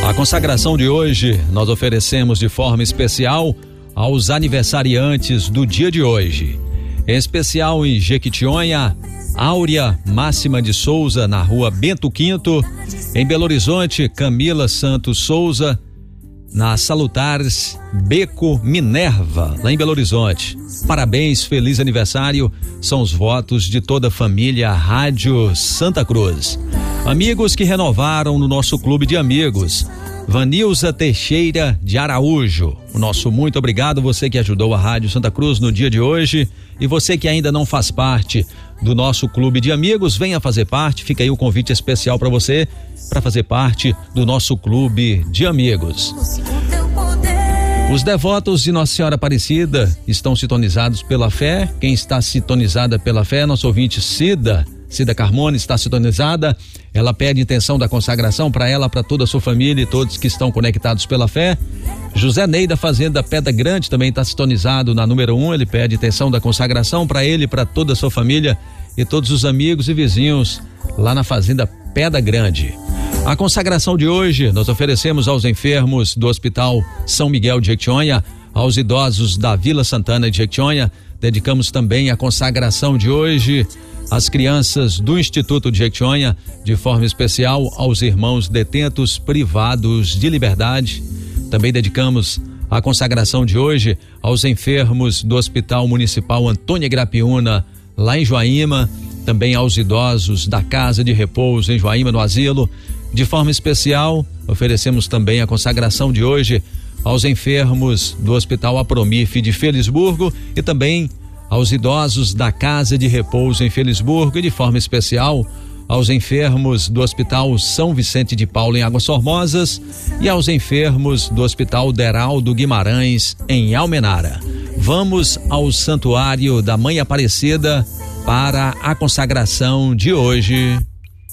A consagração de hoje nós oferecemos de forma especial aos aniversariantes do dia de hoje. Em especial em Jequitinhonha, Áurea Máxima de Souza, na rua Bento V. Em Belo Horizonte, Camila Santos Souza, na Salutares Beco Minerva, lá em Belo Horizonte. Parabéns, feliz aniversário, são os votos de toda a família Rádio Santa Cruz. Amigos que renovaram no nosso clube de amigos, Vanilza Teixeira de Araújo, o nosso muito obrigado, você que ajudou a Rádio Santa Cruz no dia de hoje, e você que ainda não faz parte do nosso clube de amigos, venha fazer parte, fica aí o convite especial para você, para fazer parte do nosso clube de amigos. Os devotos de Nossa Senhora Aparecida estão sintonizados pela fé. Quem está sintonizada pela fé, nosso ouvinte Cida Carmona está sintonizada. Ela pede intenção da consagração para ela, para toda a sua família e todos que estão conectados pela fé. José Ney da Fazenda Pedra Grande também está sintonizado na número 1. Ele pede intenção da consagração para ele, para toda a sua família e todos os amigos e vizinhos lá na Fazenda Pedra Grande. A consagração de hoje nós oferecemos aos enfermos do Hospital São Miguel de Jequitinhonha, aos idosos da Vila Santana de Jequitinhonha. Dedicamos também a consagração de hoje às crianças do Instituto de Jequitinhonha, de forma especial aos irmãos detentos privados de liberdade. Também dedicamos a consagração de hoje aos enfermos do Hospital Municipal Antônia Grapiúna, lá em Joaíma, também aos idosos da Casa de Repouso em Joaíma, no asilo. De forma especial, oferecemos também a consagração de hoje aos enfermos do Hospital Apromif de Felisburgo e também aos idosos da Casa de Repouso em Felisburgo e de forma especial aos enfermos do Hospital São Vicente de Paulo em Águas Formosas e aos enfermos do Hospital Deraldo Guimarães em Almenara. Vamos ao Santuário da Mãe Aparecida para a consagração de hoje.